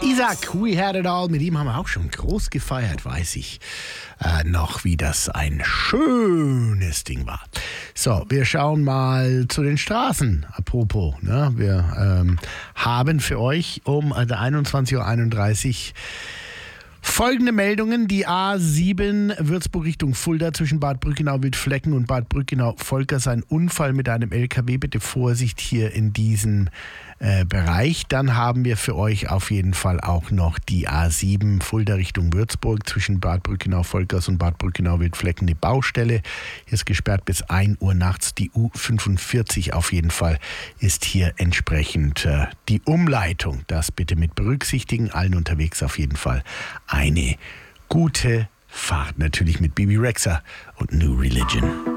Isaac, We Had It All, mit ihm haben wir auch schon groß gefeiert, weiß ich noch, wie das ein schönes Ding war. So, wir schauen mal zu den Straßen, apropos. Ne? Wir haben für euch um 21.31 Uhr folgende Meldungen: Die A7 Würzburg Richtung Fulda zwischen Bad Brückenau-Wildflecken und Bad Brückenau-Volkers, ein Unfall mit einem LKW. Bitte Vorsicht hier in diesem Bereich. Dann haben wir für euch auf jeden Fall auch noch die A7 Fulda Richtung Würzburg zwischen Bad Brückenau-Volkers und Bad Brückenau-Wildflecken, die Baustelle. Hier ist gesperrt bis 1 Uhr nachts. Die U45 auf jeden Fall ist hier entsprechend die Umleitung. Das bitte mit berücksichtigen. Allen unterwegs auf jeden Fall eine gute Fahrt. Natürlich mit Bibi Rexha und New Religion.